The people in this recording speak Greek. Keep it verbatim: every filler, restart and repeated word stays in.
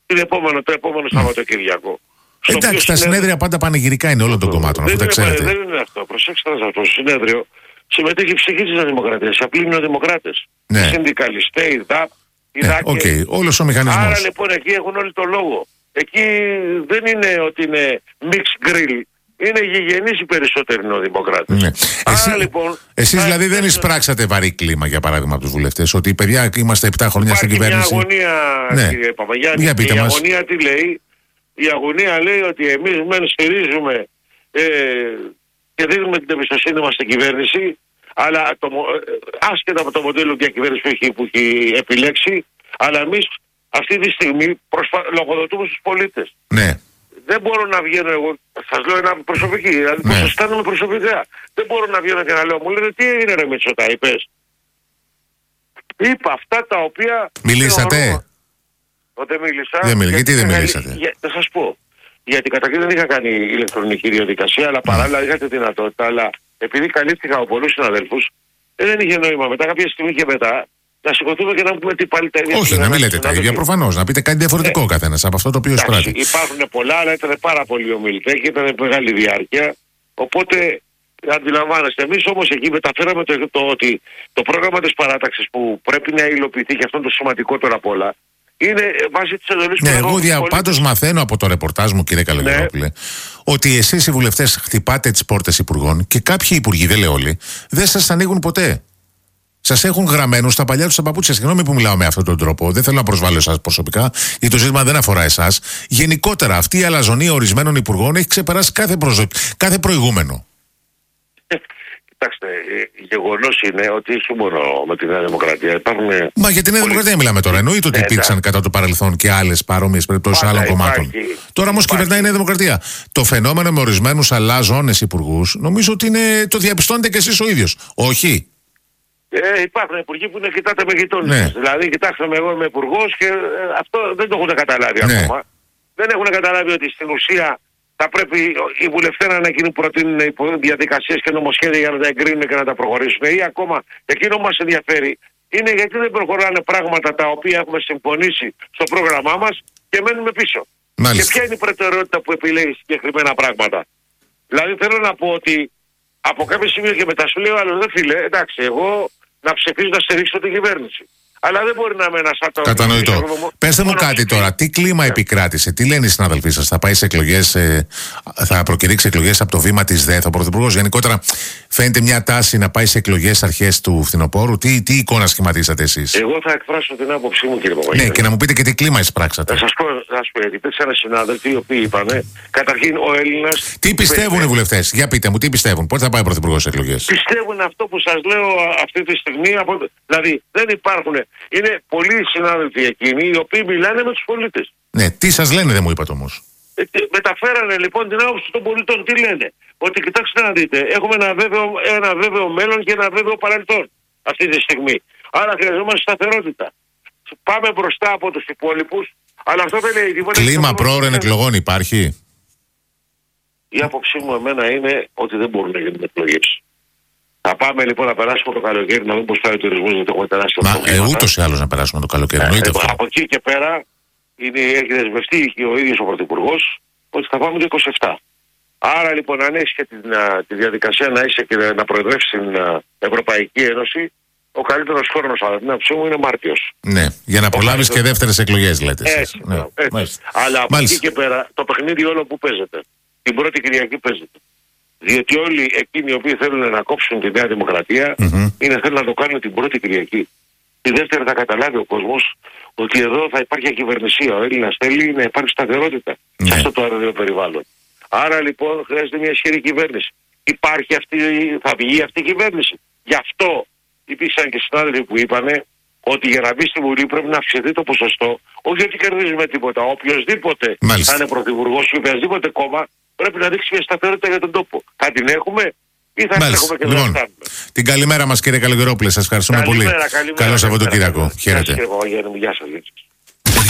την επόμενο, το επόμενο Σαββατοκύριακο. Εντάξει, τα συνέδρια πάντα πανηγυρικά είναι όλων των κομμάτων, αφού τα ξέρετε. Δεν είναι αυτό. Προσέξτε να σας πω. Στο συνέδριο συμμετέχει η ψυχή της Δημοκρατίας. Απλοί νεοδημοκράτες. Ναι. Οι συνδικαλιστές, οι ΔΑΠ, οι Ναι, ΔΑΚ. okay. Όλος ο μηχανισμός. Άρα λοιπόν εκεί έχουν όλοι το λόγο. Εκεί δεν είναι ότι είναι mixed grill. Είναι γηγενείς οι περισσότεροι νεοδημοκράτες. Ναι. Άρα Εσύ, λοιπόν. εσείς δηλαδή δεν είναι εισπράξατε βαρύ κλίμα, για παράδειγμα, από τους βουλευτές, ότι παιδιά είμαστε επτά χρόνια στην κυβέρνηση. Μια αγωνία, ναι. κύριε Παπαγιάννη. Για πείτε η μας. αγωνία τι λέει? Η αγωνία λέει ότι εμείς μεν στηρίζουμε ε, και δίνουμε την εμπιστοσύνη μας στην κυβέρνηση, αλλά το, άσχετα από το μοντέλο διακυβέρνηση που έχει, που έχει επιλέξει, αλλά εμείς αυτή τη στιγμή προσπα... λογοδοτούμε στους πολίτες. Ναι. Δεν μπορώ να βγαίνω εγώ, σας λέω ένα προσωπική, δηλαδή ναι. Πώς αισθάνομαι προσωπικά. Δεν μπορώ να βγαίνω και να λέω, μου λένε τι έγινε ρε Μητσοτά, είπες? Είπα αυτά τα οποία... Μιλήσατε? Όταν μίλησα... Δεν μίλησα. Γιατί δεν μιλήσατε? Για, θα σας πω. Γιατί καταρχήν δεν είχα κάνει ηλεκτρονική διαδικασία, αλλά παράλληλα είχα τη δυνατότητα, αλλά επειδή καλύφθηκα από πολλούς συναδέλφους, δεν είχε νόημα μετά κάποια στιγμή και μετά να σηκωθούμε και να πούμε τι πάλι τα ίδια. Όχι, να μην λέτε τα ίδια προφανώς. Να πείτε κάτι διαφορετικό ε, καθένας από αυτό το οποίο εισπράττει. Υπάρχουν πολλά, αλλά ήταν πάρα πολύ ομιλητέ και ήταν μεγάλη διάρκεια. Οπότε αντιλαμβάνεστε. Εμείς όμως εκεί μεταφέραμε το, το ότι το πρόγραμμα της παράταξης που πρέπει να υλοποιηθεί, και αυτό είναι το σημαντικότερο απ' όλα, είναι βάσει της εντολής ναι, που εγώ δια, πάντως μαθαίνω από το ρεπορτάζ μου, κύριε Καλογερόπουλε, ναι. ότι εσείς οι βουλευτές χτυπάτε τις πόρτες υπουργών και κάποιοι υπουργοί, δεν λέω όλοι, δεν σας ανοίγουν ποτέ. Σας έχουν γραμμένους στα παλιά τους τα παπούτσια. Συγγνώμη που μιλάω με αυτόν τον τρόπο. Δεν θέλω να προσβάλλω εσάς προσωπικά, γιατί το ζήτημα δεν αφορά εσάς. Γενικότερα, αυτή η αλαζονία ορισμένων υπουργών έχει ξεπεράσει κάθε, προζω... κάθε προηγούμενο. Κοιτάξτε, γεγονός είναι ότι έχει μόνο με τη Νέα Δημοκρατία. Υπάρχουν. Μα για τη Νέα Δημοκρατία μιλάμε τώρα. Εννοείται ότι υπήρξαν κατά το παρελθόν και άλλες παρόμοιες περιπτώσεις άλλων κομμάτων. Υπάρχει, τώρα όμως κυβερνάει η Νέα Δημοκρατία. Το φαινόμενο με ορισμένους αλαζόνες υπουργούς, νομίζω ότι είναι, το διαπιστώνετε κι εσείς ο ίδιος. Όχι. Ε, υπάρχουν υπουργοί που είναι κοιτάτε με γειτόνες. Ναι. Δηλαδή, κοιτάξτε με, εγώ είμαι υπουργός και ε, αυτό δεν το έχουν καταλάβει ναι. ακόμα. Δεν έχουν καταλάβει ότι στην ουσία θα πρέπει οι βουλευτές να εκείνοι που προτείνουν διαδικασίες και νομοσχέδια για να τα εγκρίνουν και να τα προχωρήσουν. Ή ακόμα, εκείνο που μας ενδιαφέρει είναι γιατί δεν προχωράνε πράγματα τα οποία έχουμε συμφωνήσει στο πρόγραμμά μας και μένουμε πίσω. Μάλιστα. Και ποια είναι η προτεραιότητα που επιλέγει συγκεκριμένα πράγματα. Δηλαδή, θέλω να πω ότι από κάποιο σημείο και μετά σου λέει ο άλλος, δεν φίλε, εντάξει, εγώ να ψηφίσω να στηρίξω την κυβέρνηση. Αλλά δεν μπορεί να είμαι ένας άτομος. Κατανοητό. Πεςτε μου κάτι τώρα. Τι κλίμα yeah. επικράτησε, τι λένε οι συναδελφοί σας, θα πάει σε εκλογές, ε, θα προκηρύξει εκλογές από το βήμα της ΔΕΘ ο Πρωθυπουργός? Γενικότερα, φαίνεται μια τάση να πάει σε εκλογές αρχές του φθινοπόρου. Τι, τι εικόνα σχηματίσατε εσείς? Εγώ θα εκφράσω την άποψή μου, κύριε Παπαγιάννη. Ναι, και να μου πείτε και τι κλίμα εισπράξατε. Θα σας πω, θα σας πω, υπήρξαν συνάδελφοι οι οποίοι είπαν, καταρχήν ο Έλληνας. Τι πιστεύουν οι βουλευτές? Για πείτε μου, τι πιστεύουν? Πότε θα πάει ο Πρωθυπουργός σε εκλογές? Πιστεύουν αυτό που σας λέω αυτή τη στιγμή. Από... Δηλαδή, δεν υπάρχουν. Είναι πολλοί συνάδελφοι εκείνοι οι οποίοι μιλάνε με τους πολίτες. Ναι, τι σας λένε, δεν μου είπατε όμως. Ε, μεταφέρανε λοιπόν την άποψη των πολιτών. Τι λένε? Ότι κοιτάξτε να δείτε, έχουμε ένα βέβαιο, ένα βέβαιο μέλλον και ένα βέβαιο παρελθόν αυτή τη στιγμή. Άρα χρειαζόμαστε σταθερότητα. Πάμε μπροστά από τους υπόλοιπους, αλλά αυτό δεν λέει τίποτα. Κλίμα πρόωρων εκλογών υπάρχει? Η άποψή μου εμένα είναι ότι δεν μπορούν να γίνουν εκλογές. Θα πάμε λοιπόν να περάσουμε το καλοκαίρι, να δούμε πώς πάει ο τουρισμός, γιατί έχουμε τεράστια προβλήματα. Μα ε, ούτως ή άλλως να περάσουμε το καλοκαίρι. Ε, ε, από εκεί και πέρα είναι, έχει δεσμευτεί και ο ίδιος ο Πρωθυπουργός ότι θα πάμε το είκοσι επτά. Άρα λοιπόν, αν έχει και τη, τη διαδικασία να είσαι και να προεδρεύσει την Ευρωπαϊκή Ένωση, ο καλύτερος χρόνος από την άποψή μου είναι Μάρτιος. Ναι, για να προλάβεις και δεύτερες εκλογές, λέτε. Έτσι, ναι. έτσι. Αλλά από Μάλιστα. εκεί και πέρα το παιχνίδι όλο που παίζεται, την πρώτη Κυριακή παίζεται. Διότι όλοι εκείνοι οι οποίοι θέλουν να κόψουν τη Νέα Δημοκρατία mm-hmm. είναι θέλουν να το κάνουν την πρώτη Κυριακή. Τη δεύτερη θα καταλάβει ο κόσμος ότι εδώ θα υπάρχει ακυβερνησία. Ο Έλληνας θέλει να υπάρχει σταθερότητα mm-hmm. σε αυτό το αραιό περιβάλλον. Άρα λοιπόν χρειάζεται μια ισχυρή κυβέρνηση. Υπάρχει αυτή, θα βγει αυτή η κυβέρνηση. Γι' αυτό υπήρξαν και συνάδελφοι που είπανε ότι για να μπει στη Βουλή πρέπει να αυξηθεί το ποσοστό. Όχι ότι κερδίζουμε τίποτα. Οποιοςδήποτε θα είναι πρωθυπουργός ή οποιοδήποτε κόμμα πρέπει να δείξει μια σταθερότητα για τον τόπο. Θα την έχουμε ή θα την έχουμε και δεν λοιπόν, θα την καλημέρα μας, κύριε Καλογερόπουλε. Σας ευχαριστούμε καλημέρα, πολύ. Καλημέρα, Καλό Σαββατοκύριακο. Χαίρετε. Γεια σας.